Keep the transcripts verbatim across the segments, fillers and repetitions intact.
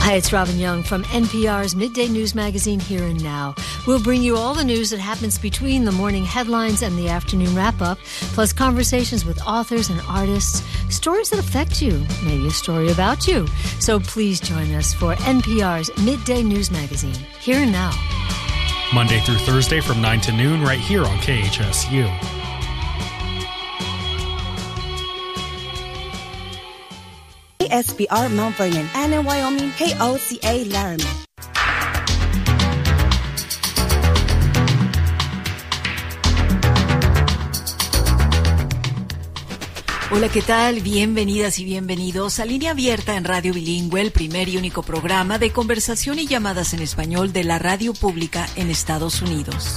Hi, it's Robin Young from N P R's Midday News Magazine, Here and Now. We'll bring you all the news that happens between the morning headlines and the afternoon wrap-up, plus conversations with authors and artists, stories that affect you, maybe a story about you. So please join us for N P R's Midday News Magazine, Here and Now. Monday through Thursday from nine to noon right here on K H S U. S B R Mount Vernon, and in Wyoming, K O C A Laramie. Hola, ¿qué tal? Bienvenidas y bienvenidos a Línea Abierta en Radio Bilingüe, el primer y único programa de conversación y llamadas en español de la radio pública en Estados Unidos.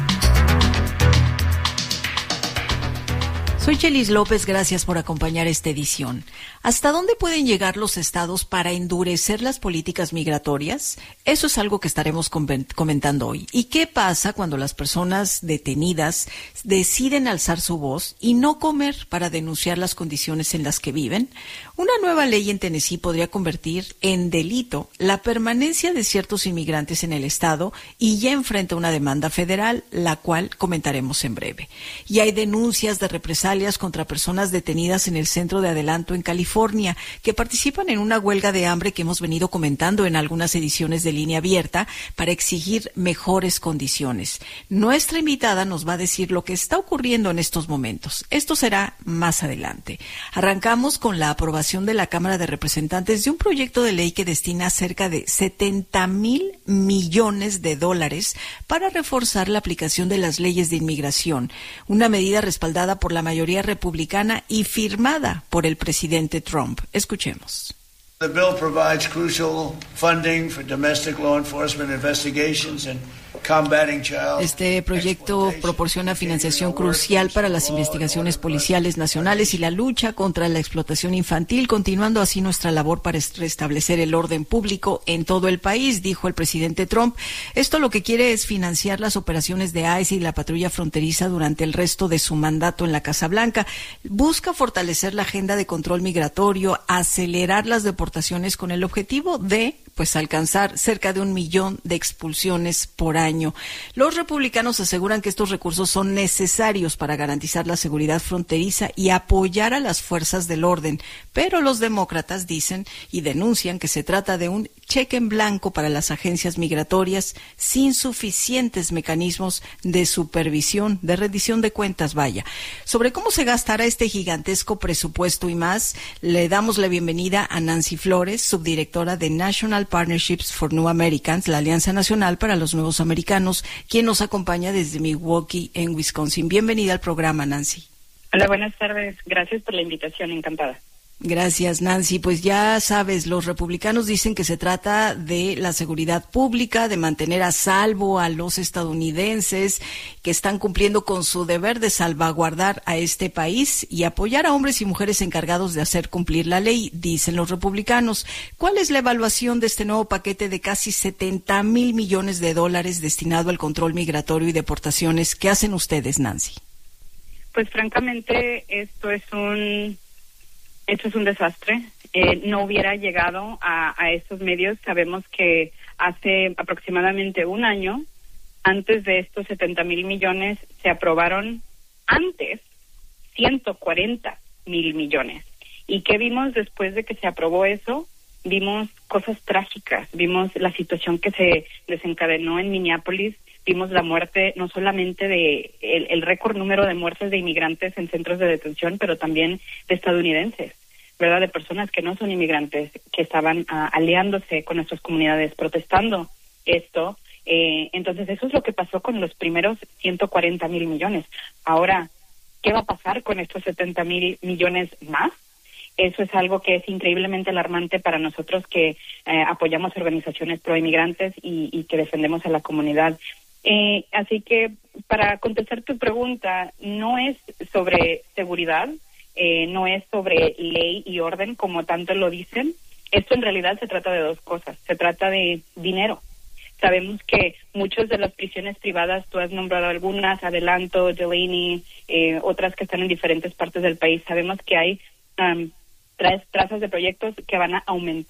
Soy Chelis López, gracias por acompañar esta edición. ¿Hasta dónde pueden llegar los estados para endurecer las políticas migratorias? Eso es algo que estaremos comentando hoy. ¿Y qué pasa cuando las personas detenidas deciden alzar su voz y no comer para denunciar las condiciones en las que viven? Una nueva ley en Tennessee podría convertir en delito la permanencia de ciertos inmigrantes en el estado y ya enfrenta una demanda federal, la cual comentaremos en breve. Y hay denuncias de represalias contra personas detenidas en el Centro de Adelanto en California, que participan en una huelga de hambre que hemos venido comentando en algunas ediciones de Línea Abierta para exigir mejores condiciones. Nuestra invitada nos va a decir lo que está ocurriendo en estos momentos. Esto será más adelante. Arrancamos con la aprobación de la Cámara de Representantes de un proyecto de ley que destina cerca de setenta mil millones de dólares para reforzar la aplicación de las leyes de inmigración, una medida respaldada por la mayoría republicana y firmada por el presidente Trump. Escuchemos. The bill provides crucial funding for domestic law enforcement investigations and combating child. Este proyecto proporciona financiación crucial para las investigaciones policiales nacionales y la lucha contra la explotación infantil, continuando así nuestra labor para restablecer el orden público en todo el país, dijo el presidente Trump. Esto lo que quiere es financiar las operaciones de I C E y la patrulla fronteriza durante el resto de su mandato en la Casa Blanca. Busca fortalecer la agenda de control migratorio, acelerar las deportaciones con el objetivo de pues alcanzar cerca de un millón de expulsiones por año. Los republicanos aseguran que estos recursos son necesarios para garantizar la seguridad fronteriza y apoyar a las fuerzas del orden, pero los demócratas dicen y denuncian que se trata de un cheque en blanco para las agencias migratorias sin suficientes mecanismos de supervisión, de rendición de cuentas, vaya. Sobre cómo se gastará este gigantesco presupuesto y más, le damos la bienvenida a Nancy Flores, subdirectora de National Partnerships for New Americans, la Alianza Nacional para los Nuevos Americanos, quien nos acompaña desde Milwaukee, en Wisconsin. Bienvenida al programa, Nancy. Hola, buenas tardes. Gracias por la invitación, encantada. Gracias, Nancy. Pues ya sabes, los republicanos dicen que se trata de la seguridad pública, de mantener a salvo a los estadounidenses que están cumpliendo con su deber de salvaguardar a este país y apoyar a hombres y mujeres encargados de hacer cumplir la ley, dicen los republicanos. ¿Cuál es la evaluación de este nuevo paquete de casi setenta mil millones de dólares destinado al control migratorio y deportaciones? ¿Qué hacen ustedes, Nancy? Pues francamente, esto es un... Esto es un desastre. Eh, no hubiera llegado a, a estos medios. Sabemos que hace aproximadamente un año, antes de estos setenta mil millones, se aprobaron antes ciento cuarenta mil millones. ¿Y qué vimos después de que se aprobó eso? Vimos cosas trágicas. Vimos la situación que se desencadenó en Minneapolis. Vimos la muerte no solamente de el, el récord número de muertes de inmigrantes en centros de detención, pero también de estadounidenses, ¿verdad? De personas que no son inmigrantes, que estaban uh, aliándose con nuestras comunidades, protestando esto. Eh, entonces, eso es lo que pasó con los primeros ciento cuarenta mil millones. Ahora, ¿qué va a pasar con estos setenta mil millones más? Eso es algo que es increíblemente alarmante para nosotros que eh, apoyamos organizaciones pro inmigrantes y, y que defendemos a la comunidad. Eh, así que, para contestar tu pregunta, no es sobre seguridad, eh, no es sobre ley y orden, como tanto lo dicen. Esto en realidad se trata de dos cosas. Se trata de dinero. Sabemos que muchas de las prisiones privadas, tú has nombrado algunas, Adelanto, Delaney, eh, otras que están en diferentes partes del país, sabemos que hay um, tres trazas de proyectos que van a aumentar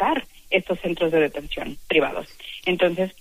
estos centros de detención privados. Entonces,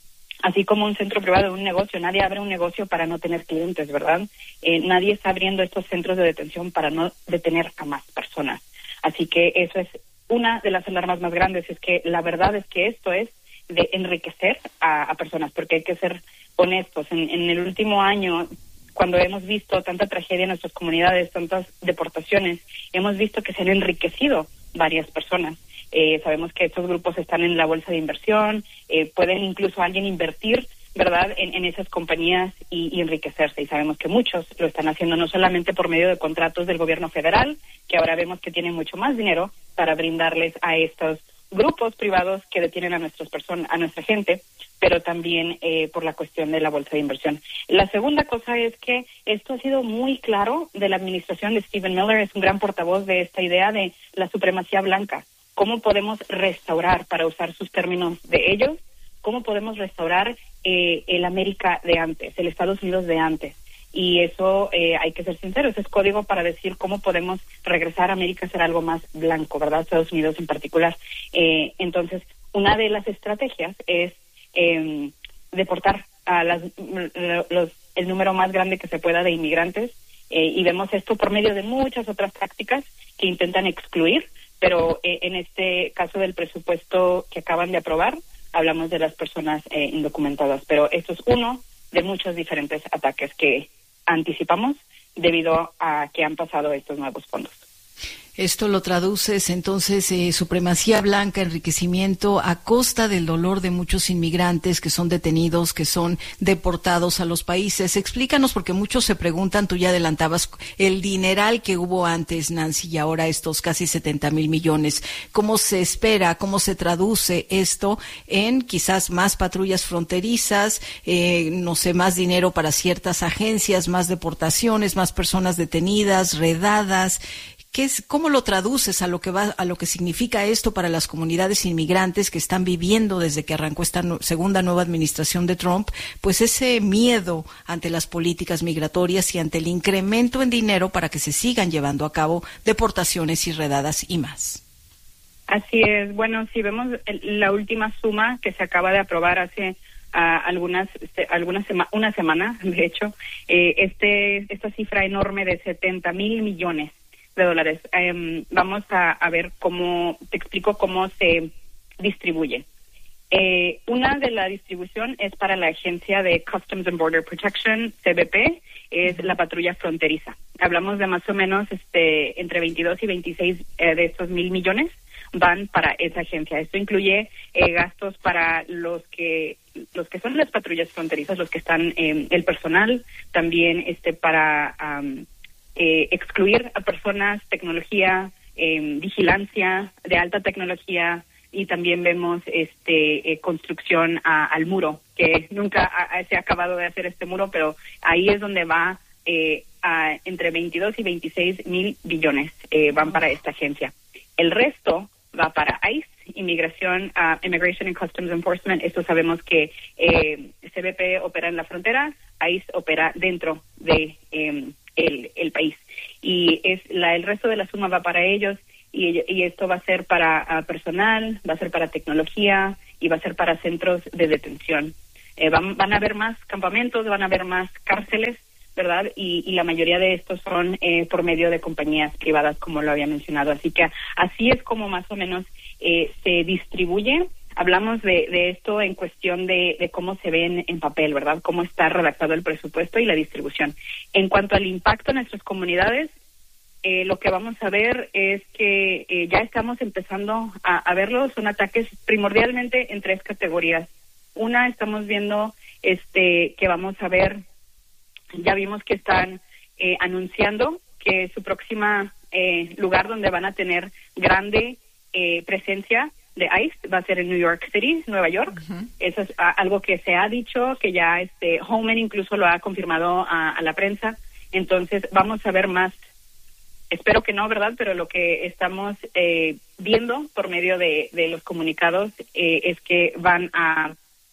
así como un centro privado, un negocio, nadie abre un negocio para no tener clientes, ¿verdad? Eh, nadie está abriendo estos centros de detención para no detener a más personas. Así que eso es una de las alarmas más grandes, es que la verdad es que esto es de enriquecer a, a personas, porque hay que ser honestos. En, en el último año, cuando hemos visto tanta tragedia en nuestras comunidades, tantas deportaciones, hemos visto que se han enriquecido varias personas. Eh, sabemos que estos grupos están en la bolsa de inversión, eh, pueden incluso alguien invertir, ¿verdad?, en, en esas compañías y, y enriquecerse. Y sabemos que muchos lo están haciendo no solamente por medio de contratos del gobierno federal, que ahora vemos que tienen mucho más dinero para brindarles a estos grupos privados que detienen a nuestras personas, a nuestra gente, pero también eh, por la cuestión de la bolsa de inversión. La segunda cosa es que esto ha sido muy claro de la administración de Stephen Miller, es un gran portavoz de esta idea de la supremacía blanca. ¿Cómo podemos restaurar, para usar sus términos de ellos, cómo podemos restaurar eh, el América de antes, el Estados Unidos de antes? Y eso, eh, hay que ser sinceros, es código para decir cómo podemos regresar a América a ser algo más blanco, ¿verdad? Estados Unidos en particular. Eh, entonces, una de las estrategias es eh, deportar a las, los, el número más grande que se pueda de inmigrantes, eh, y vemos esto por medio de muchas otras tácticas que intentan excluir, pero eh, en este caso del presupuesto que acaban de aprobar, hablamos de las personas eh, indocumentadas, pero esto es uno de muchos diferentes ataques que anticipamos debido a que han pasado estos nuevos fondos. Esto lo traduces entonces, eh, supremacía blanca, enriquecimiento a costa del dolor de muchos inmigrantes que son detenidos, que son deportados a los países. Explícanos, porque muchos se preguntan, tú ya adelantabas el dineral que hubo antes, Nancy, y ahora estos casi setenta mil millones. ¿Cómo se espera, cómo se traduce esto en quizás más patrullas fronterizas, eh, no sé, más dinero para ciertas agencias, más deportaciones, más personas detenidas, redadas? ¿Qué es, cómo lo traduces a lo que va, a lo que significa esto para las comunidades inmigrantes que están viviendo desde que arrancó esta no, segunda nueva administración de Trump, pues ese miedo ante las políticas migratorias y ante el incremento en dinero para que se sigan llevando a cabo deportaciones y redadas y más? Así es. Bueno, si vemos el, la última suma que se acaba de aprobar hace uh, algunas, este, algunas sema, una semana, de hecho, eh, este esta cifra enorme de setenta mil millones de dólares. Um, vamos a, a ver cómo, te explico cómo se distribuye. Eh, una de la distribución es para la Agencia de Customs and Border Protection, C B P, es la patrulla fronteriza. Hablamos de más o menos este entre veintidós y veintiséis eh, de estos mil millones van para esa agencia. Esto incluye eh, gastos para los que los que son las patrullas fronterizas, los que están eh, el personal, también este para um, Eh, excluir a personas, tecnología, eh, vigilancia de alta tecnología, y también vemos este eh, construcción a, al muro, que nunca ha, se ha acabado de hacer este muro, pero ahí es donde va eh, a, entre veintidós y veintiséis mil billones eh, van para esta agencia. El resto va para ICE, Inmigración, uh, Immigration and Customs Enforcement. Esto sabemos que eh, C B P opera en la frontera, ICE opera dentro de eh, El, el país, y es la el resto de la suma va para ellos, y, y esto va a ser para uh, personal, va a ser para tecnología y va a ser para centros de detención. Eh, van, van a haber más campamentos, van a haber más cárceles, ¿verdad? Y, y la mayoría de estos son eh, por medio de compañías privadas, como lo había mencionado. Así que así es como más o menos eh, se distribuye. Hablamos de, de esto en cuestión de, de cómo se ve en, en papel, ¿verdad? Cómo está redactado el presupuesto y la distribución. En cuanto al impacto en nuestras comunidades, eh, lo que vamos a ver es que eh, ya estamos empezando a, a verlo. Son ataques primordialmente en tres categorías. Una, estamos viendo este que vamos a ver, ya vimos que están eh, anunciando que su próxima eh, lugar donde van a tener grande eh, presencia de ICE va a ser en New York City, Nueva York. Uh-huh. Eso es a, algo que se ha dicho, que ya este Holman incluso lo ha confirmado a, a la prensa. Entonces vamos a ver más. Espero que no, ¿verdad? Pero lo que estamos eh, viendo por medio de, de los comunicados eh, es que van a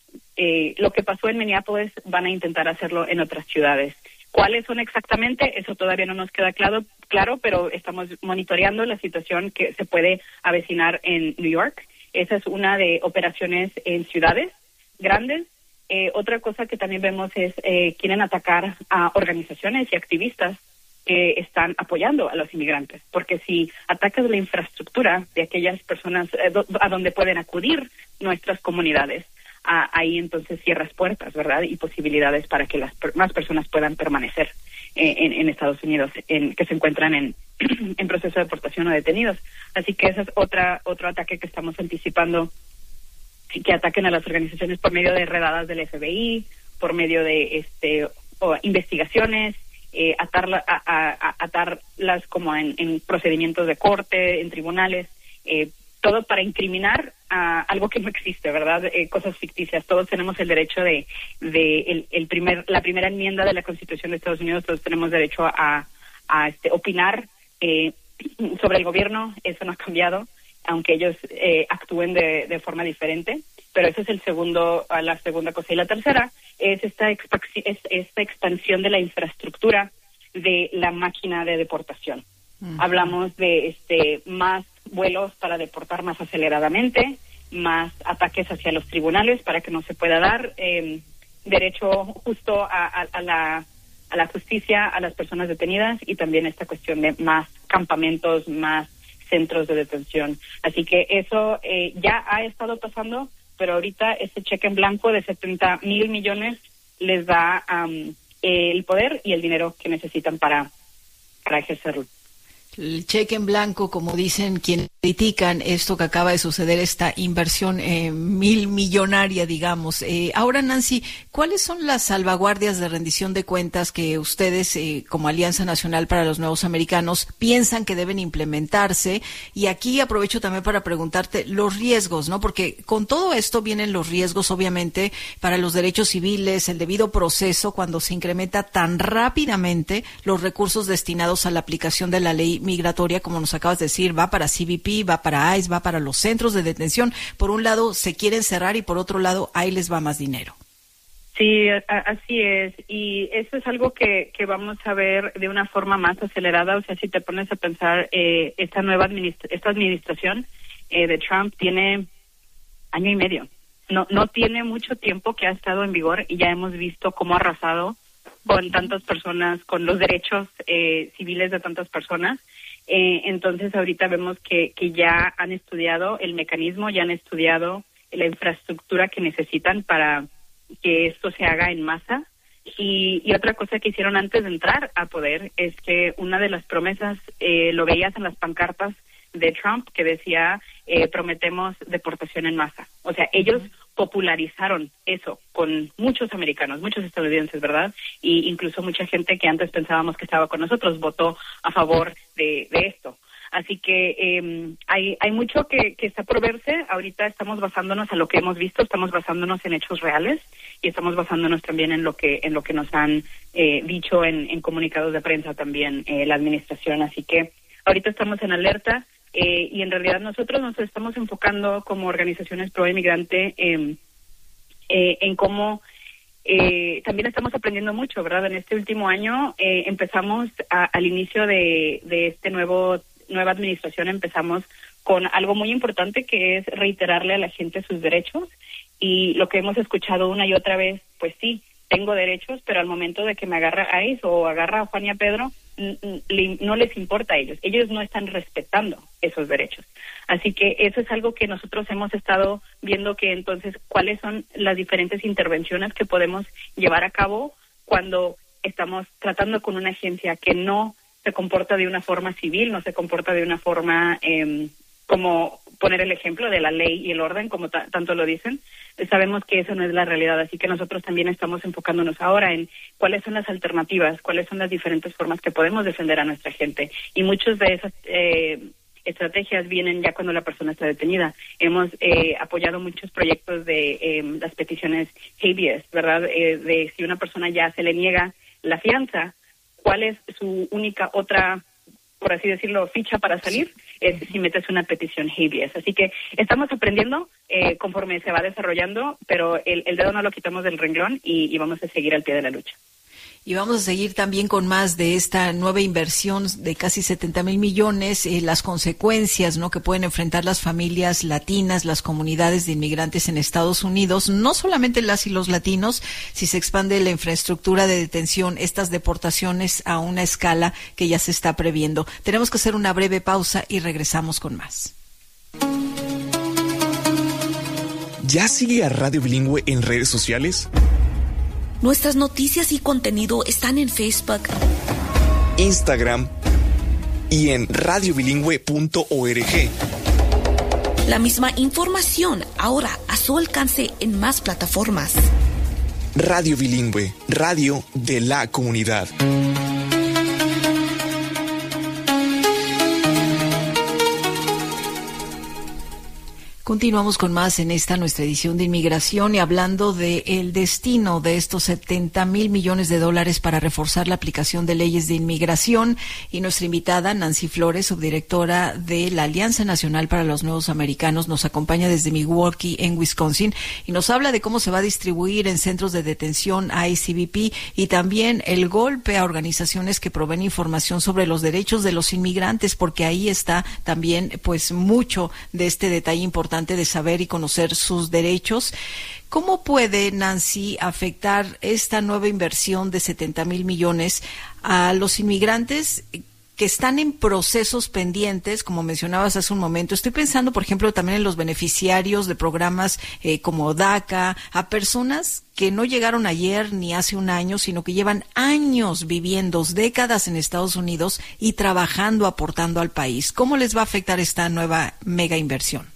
eh, lo que pasó en Minneapolis van a intentar hacerlo en otras ciudades. ¿Cuáles son exactamente? Eso todavía no nos queda claro, claro, pero estamos monitoreando la situación que se puede avecinar en New York. Esa es una de operaciones en ciudades grandes. Eh, otra cosa que también vemos es eh, quieren atacar a organizaciones y activistas que están apoyando a los inmigrantes, porque si atacas la infraestructura de aquellas personas eh, do, a donde pueden acudir nuestras comunidades, a, ahí entonces cierras puertas, ¿verdad? Y posibilidades para que las per, más personas puedan permanecer eh, en, en Estados Unidos, en, que se encuentran en, en proceso de deportación o detenidos. Así que ese es otra otro ataque que estamos anticipando, que ataquen a las organizaciones por medio de redadas del F B I, por medio de este o investigaciones, eh, atarla, a, a, a, atarlas como en, en procedimientos de corte, en tribunales, eh, todo para incriminar a algo que no existe, ¿verdad? Eh, cosas ficticias. Todos tenemos el derecho de, de el, el primer, la primera enmienda de la Constitución de Estados Unidos, todos tenemos derecho a, a este, opinar eh, sobre el gobierno. Eso no ha cambiado, aunque ellos eh, actúen de, de forma diferente, pero ese es el segundo, la segunda cosa. Y la tercera es esta, expa- es esta expansión de la infraestructura de la máquina de deportación. Uh-huh. Hablamos de este más vuelos para deportar más aceleradamente, más ataques hacia los tribunales para que no se pueda dar eh, derecho justo a, a, a la a la justicia a las personas detenidas, y también esta cuestión de más campamentos, más centros de detención. Así que eso eh, ya ha estado pasando, pero ahorita este cheque en blanco de setenta mil millones les da um, el poder y el dinero que necesitan para, para ejercerlo. El cheque en blanco, como dicen quienes critican esto que acaba de suceder, esta inversión eh, mil millonaria, digamos. Eh, ahora, Nancy, ¿cuáles son las salvaguardias de rendición de cuentas que ustedes, eh, como Alianza Nacional para los Nuevos Americanos, piensan que deben implementarse? Y aquí aprovecho también para preguntarte los riesgos, ¿no? Porque con todo esto vienen los riesgos, obviamente, para los derechos civiles, el debido proceso, cuando se incrementa tan rápidamente los recursos destinados a la aplicación de la ley migratoria, como nos acabas de decir, va para C B P, va para ICE, va para los centros de detención. Por un lado se quieren cerrar y por otro lado ahí les va más dinero. Sí, a, así es, y eso es algo que, que vamos a ver de una forma más acelerada. O sea, si te pones a pensar, eh, esta nueva administra- esta administración eh, de Trump tiene año y medio, no no tiene mucho tiempo que ha estado en vigor, y ya hemos visto cómo ha arrasado con tantas personas, con los derechos eh, civiles de tantas personas. Eh, entonces ahorita vemos que, que ya han estudiado el mecanismo, ya han estudiado la infraestructura que necesitan para que esto se haga en masa. Y, y otra cosa que hicieron antes de entrar a poder es que una de las promesas, eh, lo veías en las pancartas de Trump, que decía eh, prometemos deportación en masa. O sea, ellos popularizaron eso con muchos americanos, muchos estadounidenses, ¿verdad? Y incluso mucha gente que antes pensábamos que estaba con nosotros votó a favor de, de esto. Así que eh, hay hay mucho que, que está por verse. Ahorita estamos basándonos en lo que hemos visto, estamos basándonos en hechos reales, y estamos basándonos también en lo que en lo que nos han eh, dicho en, en comunicados de prensa también eh, la administración. Así que ahorita estamos en alerta. Eh, y en realidad nosotros nos estamos enfocando como organizaciones pro inmigrante eh, eh, en cómo eh, también estamos aprendiendo mucho, ¿verdad? En este último año eh, empezamos a, al inicio de, de este nuevo nueva administración, empezamos con algo muy importante, que es reiterarle a la gente sus derechos, y lo que hemos escuchado una y otra vez, pues sí, tengo derechos, pero al momento de que me agarra ICE o agarra a Juan y a Pedro, no les importa a ellos, ellos no están respetando esos derechos. Así que eso es algo que nosotros hemos estado viendo, que entonces cuáles son las diferentes intervenciones que podemos llevar a cabo cuando estamos tratando con una agencia que no se comporta de una forma civil, no se comporta de una forma eh, como poner el ejemplo de la ley y el orden, como t- tanto lo dicen. Sabemos que eso no es la realidad, así que nosotros también estamos enfocándonos ahora en cuáles son las alternativas, cuáles son las diferentes formas que podemos defender a nuestra gente. Y muchas de esas eh, estrategias vienen ya cuando la persona está detenida. Hemos eh, apoyado muchos proyectos de eh, las peticiones habeas, ¿verdad? Eh, de si una persona ya se le niega la fianza, ¿cuál es su única otra, por así decirlo, ficha para salir? Es si metes una petición habeas. Así que estamos aprendiendo eh, conforme se va desarrollando, pero el, el dedo no lo quitamos del renglón, y, y vamos a seguir al pie de la lucha. Y vamos a seguir también con más de esta nueva inversión de casi setenta mil millones, eh, las consecuencias, ¿no?, que pueden enfrentar las familias latinas, las comunidades de inmigrantes en Estados Unidos, no solamente las y los latinos, si se expande la infraestructura de detención, estas deportaciones a una escala que ya se está previendo. Tenemos que hacer una breve pausa y regresamos con más. ¿Ya sigue a Radio Bilingüe en redes sociales? Nuestras noticias y contenido están en Facebook, Instagram y en radio bilingüe punto org. La misma información ahora a su alcance en más plataformas. Radio Bilingüe, radio de la comunidad. Continuamos con más en esta nuestra edición de Inmigración y hablando de el destino de estos setenta mil millones de dólares para reforzar la aplicación de leyes de inmigración. Y nuestra invitada, Nancy Flores, subdirectora de la Alianza Nacional para los Nuevos Americanos, nos acompaña desde Milwaukee, en Wisconsin, y nos habla de cómo se va a distribuir en centros de detención I C B P y también el golpe a organizaciones que proveen información sobre los derechos de los inmigrantes, porque ahí está también pues mucho de este detalle importante de saber y conocer sus derechos. ¿Cómo puede, Nancy, afectar esta nueva inversión de setenta mil millones a los inmigrantes que están en procesos pendientes, como mencionabas hace un momento? Estoy pensando, por ejemplo, también en los beneficiarios de programas eh, como DACA, a personas que no llegaron ayer ni hace un año, sino que llevan años viviendo, décadas en Estados Unidos y trabajando, aportando al país. ¿Cómo les va a afectar esta nueva mega inversión?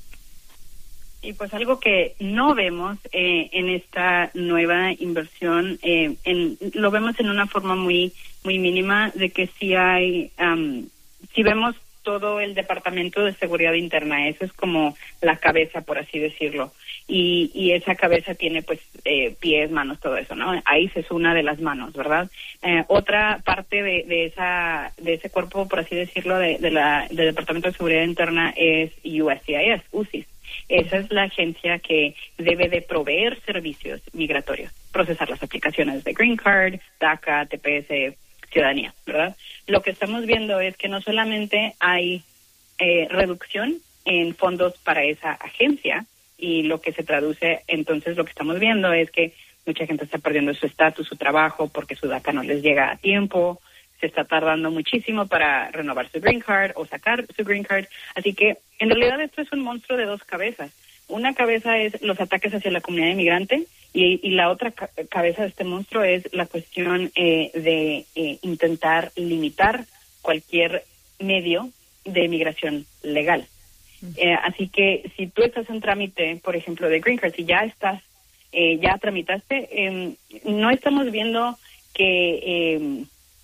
Y pues algo que no vemos eh, en esta nueva inversión, eh, en, lo vemos en una forma muy muy mínima, de que sí hay, um, si vemos todo el Departamento de Seguridad Interna, eso es como la cabeza, por así decirlo, y, y esa cabeza tiene pues eh, pies, manos, todo eso, ¿no? Ahí es una de las manos, ¿verdad? Eh, otra parte de, de esa de ese cuerpo, por así decirlo, de, de la del Departamento de Seguridad Interna es U S C I S, U C I S. Esa es la agencia que debe de proveer servicios migratorios, procesar las aplicaciones de Green Card, DACA, T P S, ciudadanía, ¿verdad? Lo que estamos viendo es que no solamente hay eh, reducción en fondos para esa agencia, y lo que se traduce, entonces lo que estamos viendo es que mucha gente está perdiendo su estatus, su trabajo, porque su DACA no les llega a tiempo, se está tardando muchísimo para renovar su Green Card o sacar su Green Card. Así que, en realidad, esto es un monstruo de dos cabezas. Una cabeza es los ataques hacia la comunidad inmigrante y, y la otra ca- cabeza de este monstruo es la cuestión eh, de eh, intentar limitar cualquier medio de migración legal. Uh-huh. Eh, así que, si tú estás en trámite, por ejemplo, de Green Card, si ya estás, eh, ya tramitaste, eh, no estamos viendo que... Eh,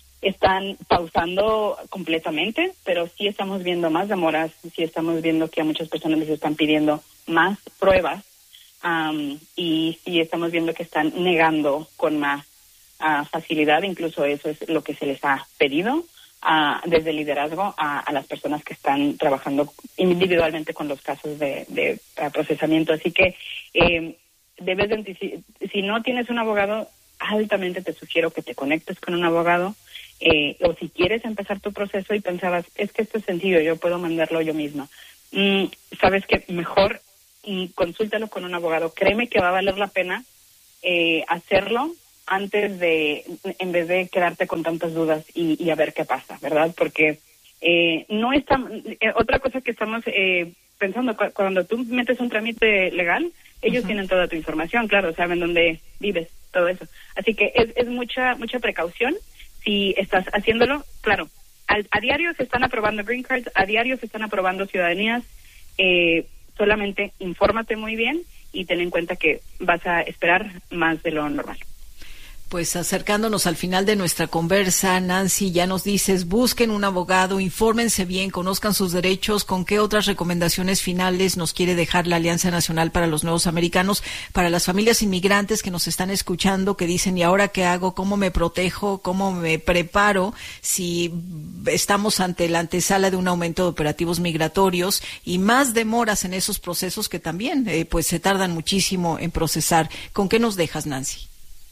están pausando completamente, pero sí estamos viendo más demoras, sí estamos viendo que a muchas personas les están pidiendo más pruebas, um, y sí estamos viendo que están negando con más uh, facilidad, incluso eso es lo que se les ha pedido uh, desde el liderazgo a, a las personas que están trabajando individualmente con los casos de, de uh, procesamiento. Así que eh, debes de, si, si no tienes un abogado, altamente te sugiero que te conectes con un abogado. Eh, o si quieres empezar tu proceso y pensabas, es que esto es sencillo, yo puedo mandarlo yo misma. Mm, Sabes que mejor mm, consúltalo con un abogado. Créeme que va a valer la pena eh, hacerlo antes de, en vez de quedarte con tantas dudas y, y a ver qué pasa, ¿verdad? Porque eh, no está, eh, otra cosa que estamos eh, pensando, cu- cuando tú metes un trámite legal, ellos uh-huh. tienen toda tu información, claro, saben dónde vives, todo eso. Así que es, es mucha mucha precaución. Si estás haciéndolo, claro, a, a diario se están aprobando green cards, a diario se están aprobando ciudadanías, eh, solamente infórmate muy bien y ten en cuenta que vas a esperar más de lo normal. Pues acercándonos al final de nuestra conversa, Nancy, ya nos dices, busquen un abogado, infórmense bien, conozcan sus derechos. ¿Con qué otras recomendaciones finales nos quiere dejar la Alianza Nacional para los Nuevos Americanos, para las familias inmigrantes que nos están escuchando, que dicen, ¿y ahora qué hago? ¿Cómo me protejo? ¿Cómo me preparo si estamos ante la antesala de un aumento de operativos migratorios y más demoras en esos procesos que también eh, pues se tardan muchísimo en procesar? ¿Con qué nos dejas, Nancy?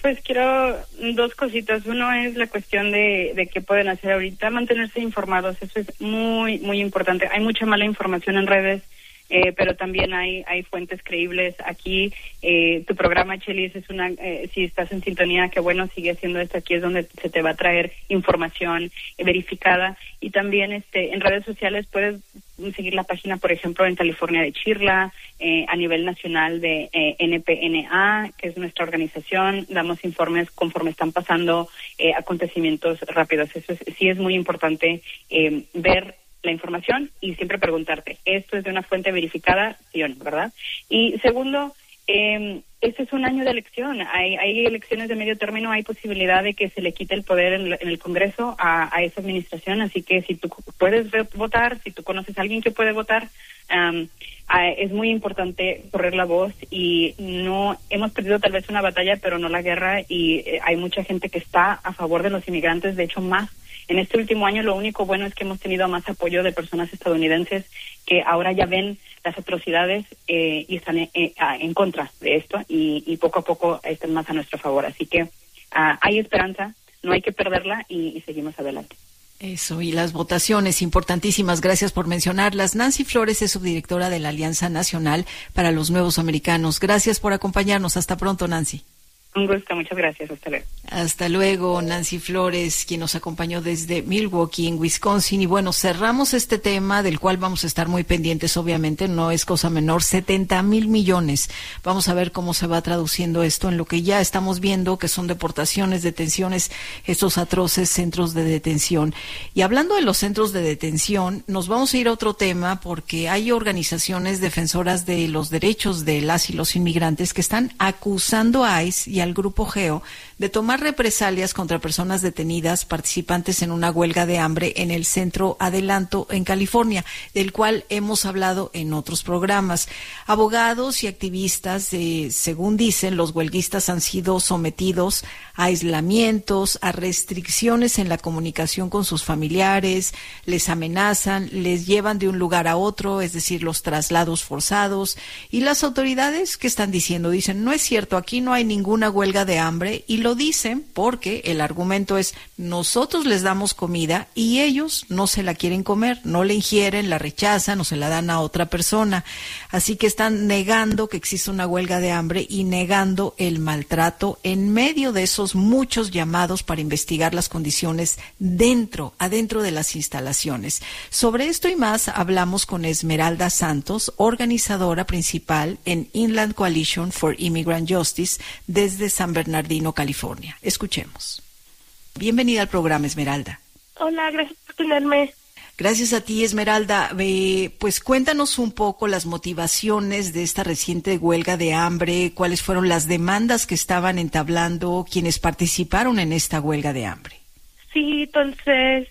Pues quiero dos cositas. Uno es la cuestión de, de qué pueden hacer ahorita, mantenerse informados. Eso es muy, muy importante. Hay mucha mala información en redes, eh, pero también hay hay fuentes creíbles. Aquí, eh, tu programa, Chelis, es una, eh, si estás en sintonía, qué bueno, sigue haciendo esto. Aquí es donde se te va a traer información eh, verificada. Y también este en redes sociales puedes seguir la página, por ejemplo, en California de Chirla, eh, a nivel nacional de eh, N P N A, que es nuestra organización. Damos informes conforme están pasando eh, acontecimientos rápidos. Eso es, sí es muy importante eh, ver la información y siempre preguntarte, ¿esto es de una fuente verificada? Sí o no, ¿verdad? Y segundo, eh, este es un año de elección. Hay, hay elecciones de medio término, hay posibilidad de que se le quite el poder en, en el Congreso a, a esa administración, así que si tú puedes votar, si tú conoces a alguien que puede votar, um, a, es muy importante correr la voz. Y no hemos perdido tal vez una batalla, pero no la guerra, y eh, hay mucha gente que está a favor de los inmigrantes, de hecho más. En este último año lo único bueno es que hemos tenido más apoyo de personas estadounidenses que ahora ya ven las atrocidades eh, y están en, en contra de esto, y, y poco a poco están más a nuestro favor. Así que uh, hay esperanza, no hay que perderla, y, y seguimos adelante. Eso, y las votaciones importantísimas, gracias por mencionarlas. Nancy Flores es subdirectora de la Alianza Nacional para los Nuevos Americanos. Gracias por acompañarnos. Hasta pronto, Nancy. Un gusto, muchas gracias. Hasta luego. Hasta luego, Nancy Flores, quien nos acompañó desde Milwaukee, en Wisconsin. Y bueno, cerramos este tema del cual vamos a estar muy pendientes, obviamente, no es cosa menor, setenta mil millones. Vamos a ver cómo se va traduciendo esto en lo que ya estamos viendo, que son deportaciones, detenciones, estos atroces centros de detención. Y hablando de los centros de detención, nos vamos a ir a otro tema, porque hay organizaciones defensoras de los derechos de las y los inmigrantes que están acusando a ICE y al Grupo Geo de tomar represalias contra personas detenidas participantes en una huelga de hambre en el Centro Adelanto en California, del cual hemos hablado en otros programas. Abogados y activistas, eh, según dicen, los huelguistas han sido sometidos a aislamientos, a restricciones en la comunicación con sus familiares, les amenazan, les llevan de un lugar a otro, es decir, los traslados forzados. Y las autoridades, ¿qué están diciendo? Dicen, no es cierto, aquí no hay ninguna huelga de hambre, y lo dicen porque el argumento es, nosotros les damos comida y ellos no se la quieren comer, no la ingieren, la rechazan o se la dan a otra persona. Así que están negando que existe una huelga de hambre y negando el maltrato en medio de esos muchos llamados para investigar las condiciones dentro, adentro de las instalaciones. Sobre esto y más hablamos con Esmeralda Santos, organizadora principal en Inland Coalition for Immigrant Justice desde San Bernardino, California. Escuchemos. Bienvenida al programa, Esmeralda. Hola, gracias por tenerme. Gracias a ti, Esmeralda. Eh, pues cuéntanos un poco las motivaciones de esta reciente huelga de hambre, cuáles fueron las demandas que estaban entablando quienes participaron en esta huelga de hambre. Sí, entonces,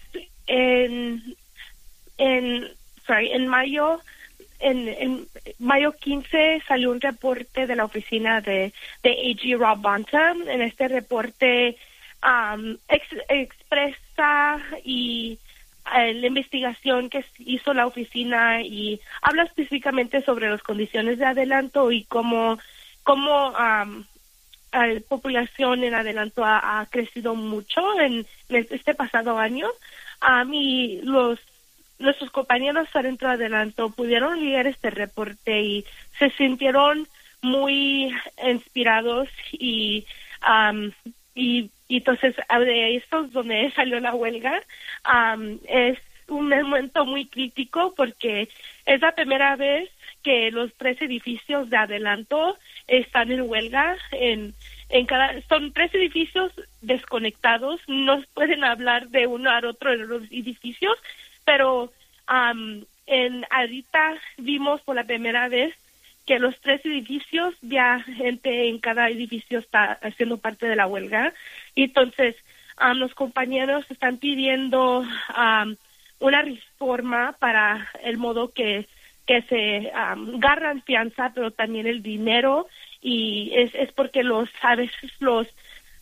en, en, sorry, en mayo, en, en mayo quince salió un reporte de la oficina de, de A G Rob Bonta. En este reporte um, ex, expresa y uh, la investigación que hizo la oficina, y habla específicamente sobre las condiciones de adelanto y cómo, cómo um, la población en adelanto ha, ha crecido mucho en, en este pasado año. Um, y los nuestros compañeros adentro de adelanto pudieron leer este reporte y se sintieron muy inspirados, y um, y, y entonces de esto es donde salió la huelga. Um, es un momento muy crítico porque es la primera vez que los tres edificios de adelanto están en huelga. En en cada son tres edificios desconectados, no pueden hablar de uno al otro en los edificios, pero um, en ahorita vimos por la primera vez que los tres edificios, ya gente en cada edificio está haciendo parte de la huelga, y entonces um, los compañeros están pidiendo um, una reforma para el modo que que se um, agarran fianza, pero también el dinero, y es es porque los a veces los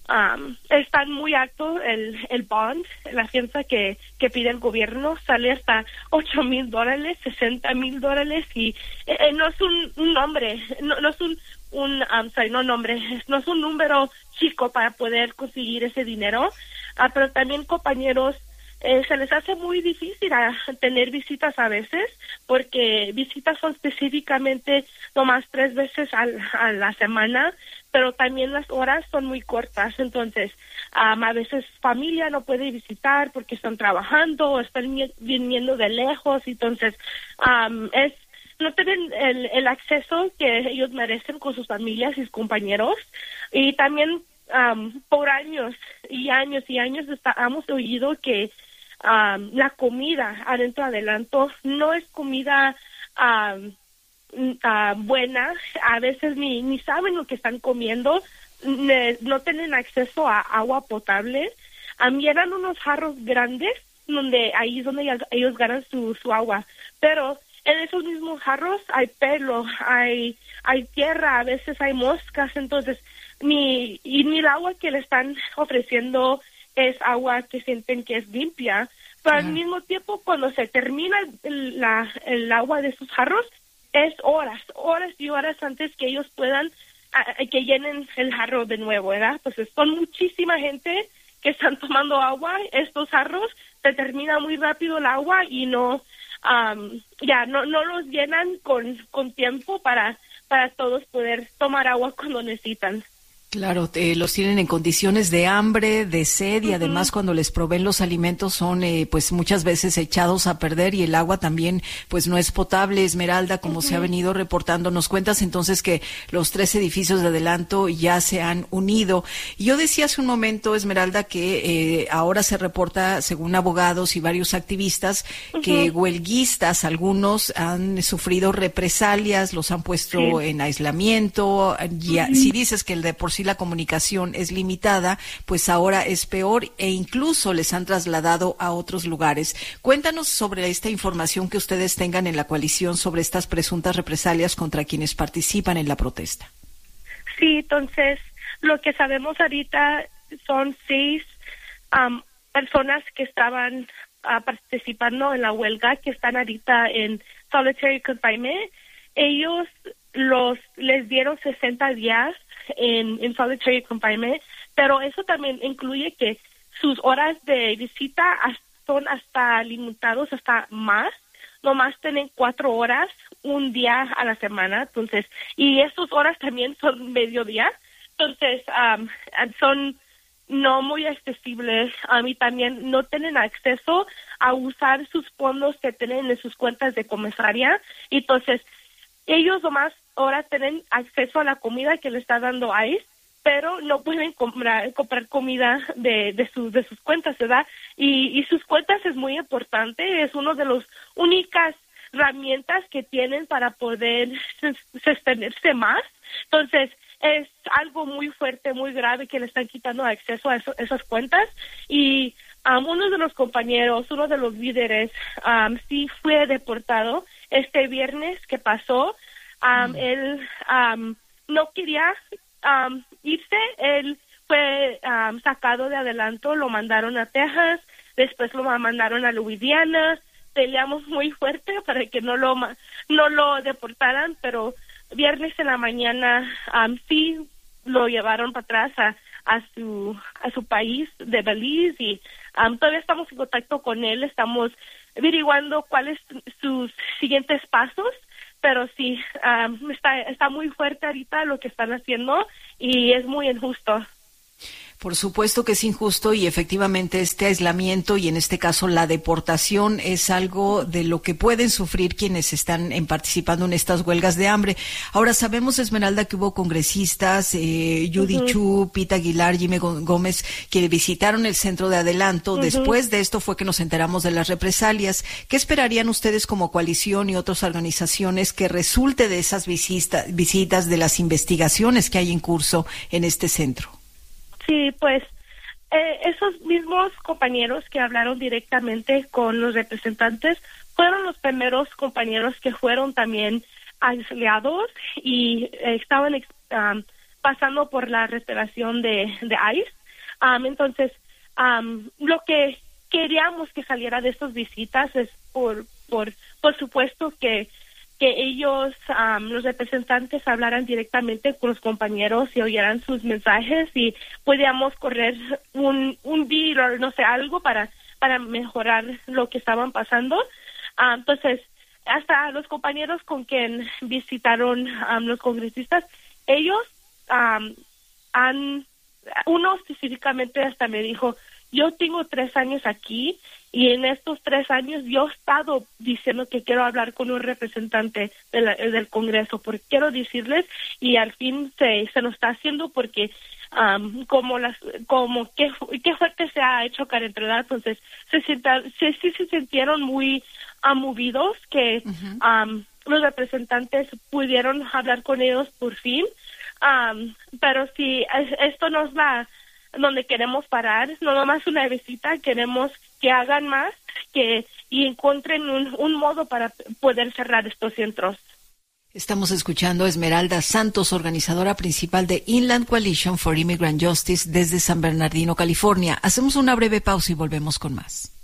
um, están muy alto el, el bond, la fianza que, que pide el gobierno, sale hasta ocho mil dólares, sesenta mil dólares, y eh, no es un, un nombre, no, no es un, un um, sorry, no nombre, no es un número chico para poder conseguir ese dinero, uh, pero también, compañeros, Eh, se les hace muy difícil a tener visitas a veces, porque visitas son específicamente nomás tres veces al, a la semana, pero también las horas son muy cortas. Entonces, um, a veces familia no puede visitar porque están trabajando o están viniendo de lejos. Entonces, um, es no tienen el, el acceso que ellos merecen con sus familias y sus compañeros. Y también um, por años y años y años está, hemos oído que Um, la comida adentro adelanto no es comida um, uh, buena, a veces ni, ni saben lo que están comiendo, ne, no tienen acceso a agua potable, um, eran unos jarros grandes donde ahí es donde ellos, ellos ganan su, su agua, pero en esos mismos jarros hay pelo, hay, hay tierra, a veces hay moscas, entonces ni, y ni el agua que le están ofreciendo es agua que sienten que es limpia, pero uh-huh. al mismo tiempo cuando se termina el, la, el agua de sus jarros, es horas, horas y horas antes que ellos puedan, a, que llenen el jarro de nuevo, ¿verdad? Entonces son muchísima gente que están tomando agua, estos jarros, se termina muy rápido el agua y no, um, ya, no, no los llenan con, con tiempo para, para todos poder tomar agua cuando necesitan. Claro, eh, los tienen en condiciones de hambre, de sed, y uh-huh. además cuando les proveen los alimentos son eh, pues muchas veces echados a perder, y el agua también pues no es potable. Esmeralda, como uh-huh. se ha venido reportando, nos cuentas entonces que los tres edificios de adelanto ya se han unido. Y yo decía hace un momento, Esmeralda, que eh, ahora se reporta, según abogados y varios activistas, uh-huh. que huelguistas, algunos han sufrido represalias, los han puesto sí. en aislamiento. Ya, uh-huh. Si dices que el de por sí la comunicación es limitada, pues ahora es peor, e incluso les han trasladado a otros lugares. Cuéntanos sobre esta información que ustedes tengan en la coalición sobre estas presuntas represalias contra quienes participan en la protesta. Sí, entonces, lo que sabemos ahorita son seis um, personas que estaban uh, participando en la huelga, que están ahorita en solitary confinement. Ellos los les dieron sesenta días en, en solitary confinement, pero eso también incluye que sus horas de visita son hasta limitados, hasta más, nomás tienen cuatro horas, un día a la semana, entonces, y esas horas también son mediodía, entonces, um, son no muy accesibles, um, y también no tienen acceso a usar sus fondos que tienen en sus cuentas de comisaría, entonces, ellos nomás ahora tienen acceso a la comida que le está dando ICE, pero no pueden comprar comprar comida de de sus de sus cuentas, ¿verdad? Y y sus cuentas es muy importante, es uno de los únicas herramientas que tienen para poder sostenerse más. Entonces, es algo muy fuerte, muy grave que le están quitando acceso a eso, esas cuentas. Y um, uno de los compañeros, uno de los líderes, um, sí fue deportado este viernes que pasó. Um, mm. Él um, no quería um, irse, él fue um, sacado de adelanto, lo mandaron a Texas, después lo mandaron a Louisiana, peleamos muy fuerte para que no lo no lo deportaran, pero viernes en la mañana um, sí lo llevaron para atrás a, a su a su país de Belize, y um, todavía estamos en contacto con él, estamos averiguando cuáles sus siguientes pasos, pero sí, um, está está muy fuerte ahorita lo que están haciendo y es muy injusto. Por supuesto que es injusto, y efectivamente este aislamiento y en este caso la deportación es algo de lo que pueden sufrir quienes están en participando en estas huelgas de hambre. Ahora sabemos, Esmeralda, que hubo congresistas, eh, Judy uh-huh. Chu, Pete Aguilar, Jimmy Gómez, que visitaron el centro de adelanto. Uh-huh. Después de esto fue que nos enteramos de las represalias. ¿Qué esperarían ustedes como coalición y otras organizaciones que resulte de esas visita, visitas, de las investigaciones que hay en curso en este centro? Sí, pues eh, esos mismos compañeros que hablaron directamente con los representantes fueron los primeros compañeros que fueron también aislados y eh, estaban um, pasando por la respiración de, de ICE. Um, entonces, um, lo que queríamos que saliera de estas visitas es por, por, por supuesto que que ellos, um, los representantes, hablaran directamente con los compañeros y oyeran sus mensajes y podíamos correr un, un bill o no sé, algo para, para mejorar lo que estaban pasando. Uh, entonces, hasta los compañeros con quien visitaron um, los congresistas, ellos um, han, uno específicamente hasta me dijo, yo tengo tres años aquí y en estos tres años yo he estado diciendo que quiero hablar con un representante de la, del Congreso, porque quiero decirles y al fin se, se nos está haciendo porque um, como las como qué qué fuerte se ha hecho Carentredad, entonces se sientan, se, sí se sintieron muy uh, movidos que uh-huh. um, los representantes pudieron hablar con ellos por fin, um, pero si esto nos va donde queremos parar, no nomás una visita, queremos que hagan más que y encuentren un, un modo para poder cerrar estos centros. Estamos escuchando a Esmeralda Santos, organizadora principal de Inland Coalition for Immigrant Justice desde San Bernardino, California. Hacemos una breve pausa y volvemos con más.